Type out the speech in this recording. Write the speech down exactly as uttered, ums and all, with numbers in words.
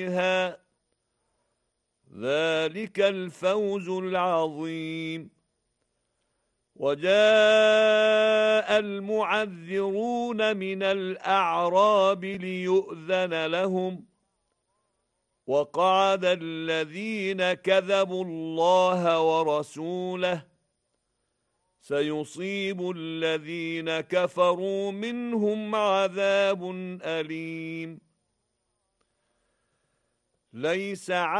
عليها ذلك الفوز العظيم. وجاء المعذرون من الأعراب ليؤذن لهم وقعد الذين كذبوا الله ورسوله سيصيب الذين كفروا منهم عذاب أليم. ليس